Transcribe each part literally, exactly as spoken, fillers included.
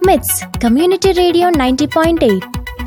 మిట్స్ community radio ninety point eight.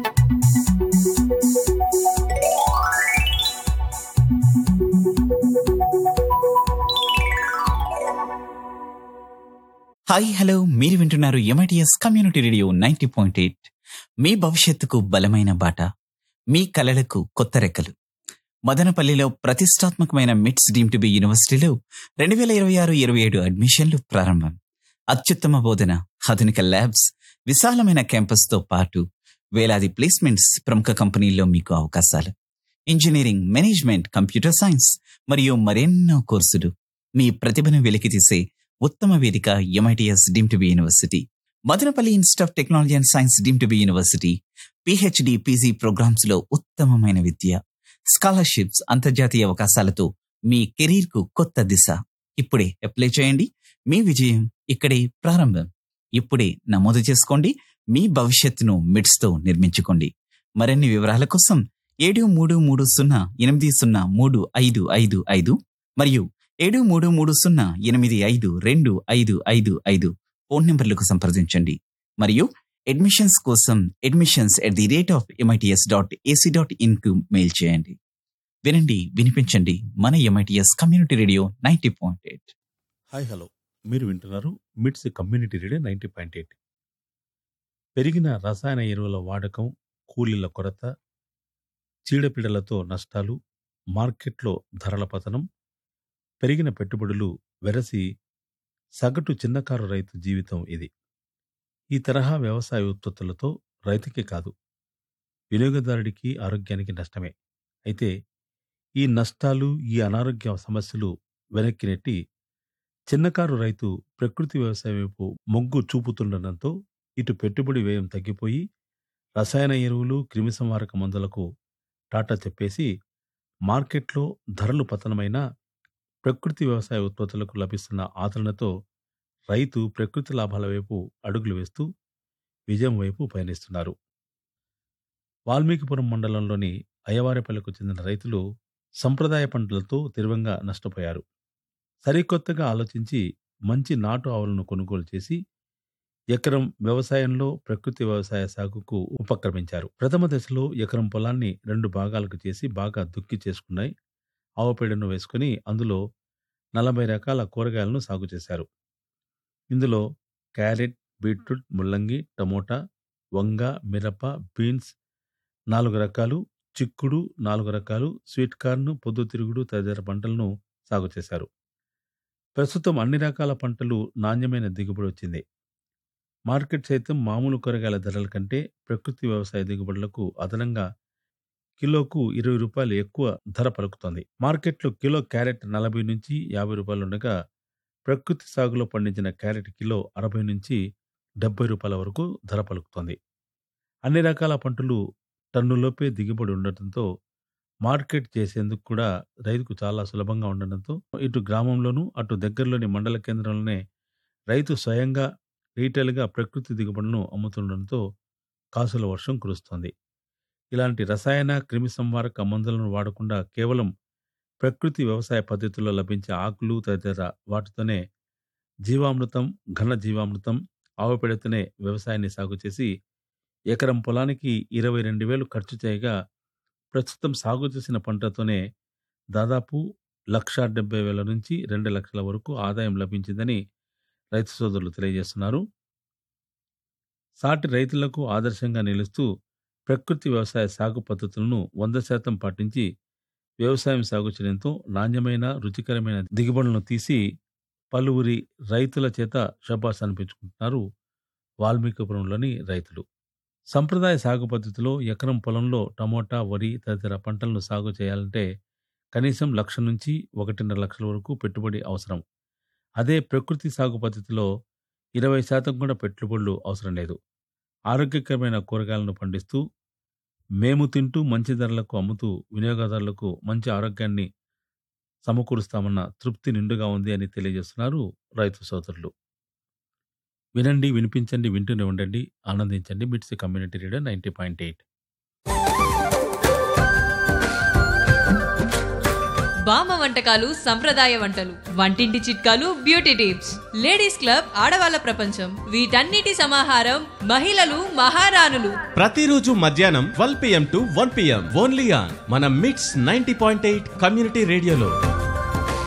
Hi hello, మీరు వింటున్నారు MITS community radio ninety point eight. మీ భవిష్యత్తుకు బలమైన బాట, మీ కలలకు కొత్త రెక్కలు. మదనపల్లిలో ప్రతిష్టాత్మకమైన మిట్స్ డీమ్ టు బి యూనివర్సిటీలో రెండు వేల ఇరవై ఆరు ఇరవై ఏడు అడ్మిషన్లు ప్రారంభం. అత్యుత్తమ బోధన, ఆధునిక ల్యాబ్స్, విశాలమైన క్యాంపస్తో పాటు వేలాది ప్లేస్మెంట్స్, ప్రముఖ కంపెనీల్లో మీకు అవకాశాలు. ఇంజనీరింగ్, మేనేజ్మెంట్, కంప్యూటర్ సైన్స్ మరియు మరెన్నో కోర్సులు. మీ ప్రతిభను వెలికితీసే ఉత్తమ వేదిక MITS deem to be university. Madanapalle institute of technology and science deem to be university. PhD, PG programmes లో ఉత్తమమైన విద్య, స్కాలర్షిప్స్, అంతర్జాతీయ అవకాశాలతో మీ కెరీర్ కు కొత్త దిశ. ఇప్పుడే అప్లై చేయండి. మీ విజయం ఇక్కడే ప్రారంభం. ఇప్పుడే నమోదు చేసుకోండి. మీ భవిష్యత్తును మిడ్స్ తో నిర్మించుకోండి. మరిన్ని వివరాల కోసం ఏడు మూడు మూడు సున్నా ఎనిమిది సున్నా మూడు ఐదు ఐదు ఐదు మరియు ఏడు మూడు మూడు సున్నా ఎనిమిది ఐదు రెండు ఐదు ఐదు ఐదు ఫోన్ నెంబర్లకు సంప్రదించండి. మరియు అడ్మిషన్స్ కోసం admissions at the rate of MITS dot AC dot in కు మెయిల్ చేయండి. వినండి, వినిపించండి. మన MITS community radio ninety point eight. Hi hello, మీరు వింటున్నారు మిట్స్ community radio ninety point eight. పెరిగిన రసాయన ఎరువుల వాడకం, కూలీల కొరత, చీడపీడలతో నష్టాలు, మార్కెట్లో ధరల పతనం, పెరిగిన పెట్టుబడులు వెరసి సగటు చిన్నకారు రైతు జీవితం ఇది. ఈ తరహా వ్యవసాయ ఉత్పత్తులతో రైతుకే కాదు, వినియోగదారుడికి, ఆరోగ్యానికి నష్టమే. అయితే ఈ నష్టాలు, ఈ అనారోగ్య సమస్యలు వెనక్కి నెట్టి చిన్నకారు రైతు ప్రకృతి వ్యవసాయం వైపు మొగ్గు చూపుతుండటంతో ఇటు పెట్టుబడి వ్యయం తగ్గిపోయి రసాయన ఎరువులు, క్రిమిసంహారక మందులకు టాటా చెప్పేసి మార్కెట్లో ధరలు పతనమైన ప్రకృతి వ్యవసాయ ఉత్పత్తులకు లభిస్తున్న ఆదరణతో రైతు ప్రకృతి లాభాల వైపు అడుగులు వేస్తూ విజయం వైపు పయనిస్తున్నారు. వాల్మీకిపురం మండలంలోని అయ్యవారిపల్లెకు చెందిన రైతులు సంప్రదాయ పంటలతో తీవ్రంగా నష్టపోయారు. సరికొత్తగా ఆలోచించి మంచి నాటు ఆవులను కొనుగోలు చేసి ఎకరం వ్యవసాయంలో ప్రకృతి వ్యవసాయ సాగుకు ఉపక్రమించారు. ప్రథమ దశలో ఎకరం పొలాన్ని రెండు భాగాలకు చేసి బాగా దుక్కి చేసుకున్నాయి. ఆవు పేడను వేసుకుని అందులో నలభై రకాల కూరగాయలను సాగు చేశారు. ఇందులో క్యారెట్, బీట్రూట్, ముల్లంగి, టమోటా, వంగ, మిరప, బీన్స్ నాలుగు రకాలు, చిక్కుడు నాలుగు రకాలు, స్వీట్ కార్న్, పొద్దుతిరుగుడు తదితర పంటలను సాగు చేశారు. ప్రస్తుతం అన్ని రకాల పంటలు నాణ్యమైన దిగుబడి వచ్చింది. మార్కెట్ సైతం మామూలు కూరగాయల ధరల కంటే ప్రకృతి వ్యవసాయ దిగుబడులకు అదనంగా కిలోకు ఇరవై రూపాయలు ఎక్కువ ధర పలుకుతోంది. మార్కెట్లో కిలో క్యారెట్ నలభై నుంచి యాభై రూపాయలు ఉండగా ప్రకృతి సాగులో పండించిన క్యారెట్ కిలో అరవై నుంచి డెబ్బై రూపాయల వరకు ధర పలుకుతోంది. అన్ని రకాల పంటలు టన్నులోపే దిగుబడి ఉండటంతో మార్కెట్ చేసేందుకు కూడా రైతుకు చాలా సులభంగా ఉండడంతో ఇటు గ్రామంలోనూ అటు దగ్గరలోని మండల కేంద్రంలోనే రైతు స్వయంగా రీటైల్గా ప్రకృతి దిగుబడులను అమ్ముతుండడంతో కాసుల వర్షం కురుస్తోంది. ఇలాంటి రసాయన, క్రిమి సంహారక మందులను వాడకుండా కేవలం ప్రకృతి వ్యవసాయ పద్ధతుల్లో లభించే ఆకులు తదితర వాటితోనే జీవామృతం, ఘన జీవామృతం, ఆవు పేడతోనే వ్యవసాయాన్ని సాగు చేసి ఎకరం పొలానికి ఇరవై రెండు వేలు ఖర్చు చేయగా ప్రస్తుతం సాగు చేసిన పంటతోనే దాదాపు లక్ష డెబ్బై వేల నుంచి రెండు లక్షల వరకు ఆదాయం లభించిందని రైతు సోదరులు తెలియజేస్తున్నారు. సాటి రైతులకు ఆదర్శంగా నిలుస్తూ ప్రకృతి వ్యవసాయ సాగు పద్ధతులను వంద శాతం పాటించి వ్యవసాయం సాగు చేయడంతో నాణ్యమైన, రుచికరమైన దిగుబడులను తీసి పలువురి రైతుల చేత శభాస్ అనిపించుకుంటున్నారు వాల్మీకిపురంలోని రైతులు. సంప్రదాయ సాగు పద్ధతిలో ఎకరం పొలంలో టమోటా, వరి తదితర పంటలను సాగు చేయాలంటే కనీసం లక్ష నుంచి ఒకటిన్నర లక్షల వరకు పెట్టుబడి అవసరం. అదే ప్రకృతి సాగు పద్ధతిలో ఇరవై శాతం కూడా పెట్టుబడులు అవసరం లేదు. ఆరోగ్యకరమైన కూరగాయలను పండిస్తూ మేము తింటూ మంచి ధరలకు అమ్ముతూ వినియోగదారులకు మంచి ఆరోగ్యాన్ని సమకూరుస్తామన్న తృప్తి నిండుగా ఉంది అని తెలియజేస్తున్నారు రైతు సోదరులు. వినండి, వినిపించండి, వింటూనే ఉండండి, ఆనందించండి. మిట్స్ community radio ninety point eight. బామ్మ వంటకాలు, సంప్రదాయ వంటలు, వంటింటి చిట్కాలు, బ్యూటీ టిప్స్, లేడీస్ క్లబ్, ఆడవాళ్ళ ప్రపంచం, వీటన్నిటి సమాహారం మహిళలు మహారాణులు. ప్రతిరోజు మధ్యాహ్నం twelve PM to one PM only on మన మిట్స్ నైన్టీ పాయింట్ ఎయిట్ కమ్యూనిటీ రేడియోలో.